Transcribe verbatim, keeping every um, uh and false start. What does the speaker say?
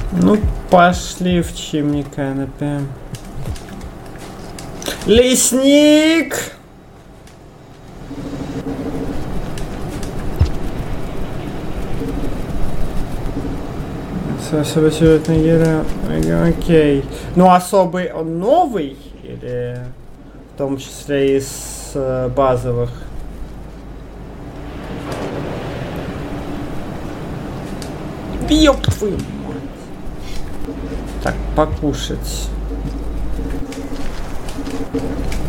Ну, пошли в Чимни Canopy. Лесник! Особо сюжетная игра. Окей. Ну, особый он новый? Или в том числе из э, базовых? Ёб твою мать. Так, покушать.